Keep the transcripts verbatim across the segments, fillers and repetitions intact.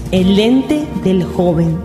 El lente del joven.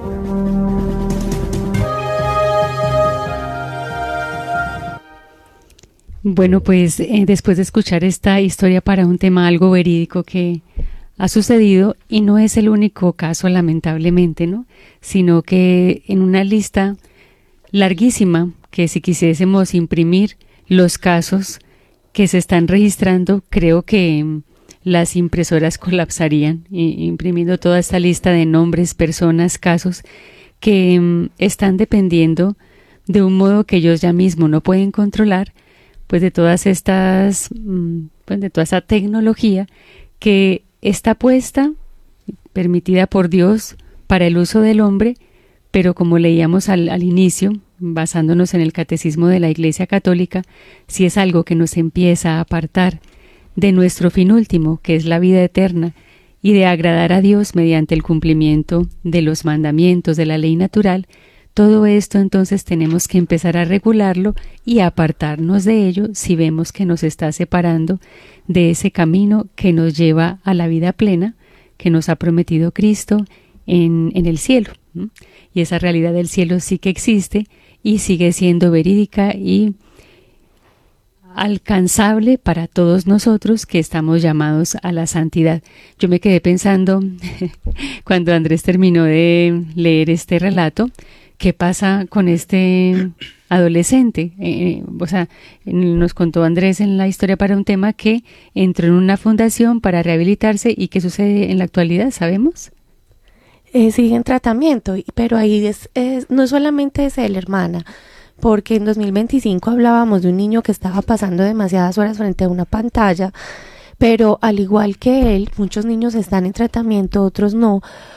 Bueno, pues eh, después de escuchar esta historia para un tema algo verídico que ha sucedido, y no es el único caso lamentablemente, ¿no? Sino que en una lista larguísima, que si quisiésemos imprimir los casos que se están registrando, creo que mm, las impresoras colapsarían, y, imprimiendo toda esta lista de nombres, personas, casos que mm, están dependiendo de un modo que ellos ya mismo no pueden controlar, pues de todas estas, pues de toda esa tecnología que está puesta, permitida por Dios para el uso del hombre, pero como leíamos al, al inicio, basándonos en el catecismo de la Iglesia Católica, si es algo que nos empieza a apartar de nuestro fin último, que es la vida eterna, y de agradar a Dios mediante el cumplimiento de los mandamientos de la ley natural, todo esto entonces tenemos que empezar a regularlo y a apartarnos de ello si vemos que nos está separando de ese camino que nos lleva a la vida plena que nos ha prometido Cristo en, en el cielo, ¿no? Y esa realidad del cielo sí que existe y sigue siendo verídica y alcanzable para todos nosotros que estamos llamados a la santidad. Yo me quedé pensando cuando Andrés terminó de leer este relato, ¿qué pasa con este adolescente? Eh, o sea, nos contó Andrés en la historia para un tema que entró en una fundación para rehabilitarse. ¿Y qué sucede en la actualidad? ¿Sabemos? Eh, sigue en tratamiento, pero ahí es, es, no solamente es él, hermana, porque en dos mil veinticinco hablábamos de un niño que estaba pasando demasiadas horas frente a una pantalla, pero al igual que él, muchos niños están en tratamiento, otros no,